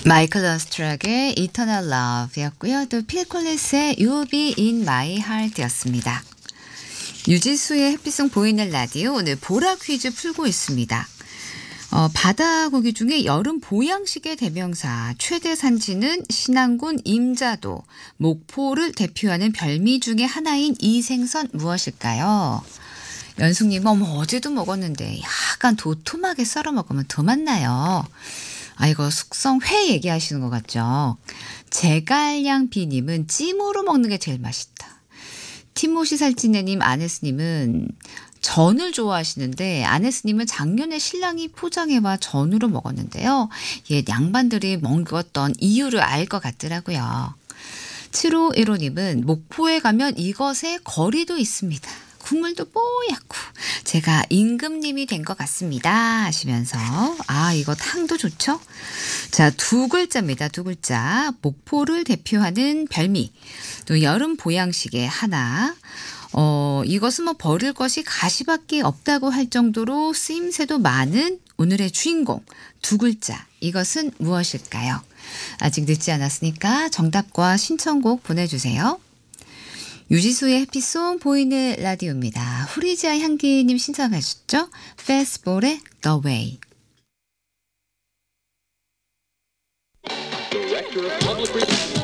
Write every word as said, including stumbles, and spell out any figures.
마이클 러스트락의 Eternal Love였고요. 또 필 콜린스의 You'll Be In My Heart였습니다. 유지수의 햇빛송 보이는 라디오, 오늘 보라 퀴즈 풀고 있습니다. 어, 바다고기 중에 여름 보양식의 대명사 최대 산지는 신안군 임자도, 목포를 대표하는 별미 중에 하나인 이 생선 무엇일까요? 연숙님, 어머 어제도 먹었는데 약간 도톰하게 썰어 먹으면 더 맛나요. 아, 이거 숙성 회 얘기하시는 것 같죠? 제갈량비님은 찜으로 먹는 게 제일 맛있다. 티모시 살찌네님, 아네스님은 전을 좋아하시는데 아네스님은 작년에 신랑이 포장해와 전으로 먹었는데요. 예, 양반들이 먹었던 이유를 알 것 같더라고요. 칠오일오님은 목포에 가면 이것의 거리도 있습니다. 국물도 뽀얗고 제가 임금님이 된 것 같습니다 하시면서, 아, 이거 탕도 좋죠? 자, 두 글자입니다. 두 글자. 목포를 대표하는 별미, 또 여름 보양식의 하나. 어, 이것은 뭐 버릴 것이 가시밖에 없다고 할 정도로 쓰임새도 많은 오늘의 주인공, 두 글자. 이것은 무엇일까요? 아직 늦지 않았으니까 정답과 신청곡 보내주세요. 유지수의 햇빛송 보이는 라디오입니다. 후리지아 향기님 신청하셨죠? 페스볼의 The Way. Director of Public Relations.